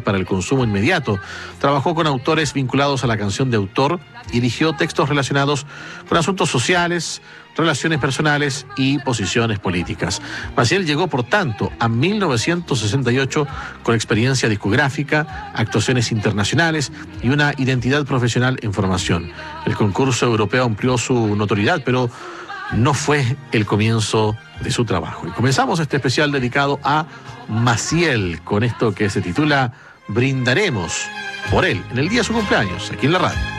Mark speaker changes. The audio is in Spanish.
Speaker 1: para el consumo inmediato. Trabajó con autores vinculados a la canción de autor y eligió textos relacionados con asuntos sociales, relaciones personales y posiciones políticas. Maciel llegó, por tanto, a 1968 con experiencia discográfica, actuaciones internacionales y una identidad profesional en formación. El concurso europeo amplió su notoriedad, pero no fue el comienzo de su trabajo. Y comenzamos este especial dedicado a Maciel, con esto que se titula Brindaremos por él, en el día de su cumpleaños, aquí en la radio.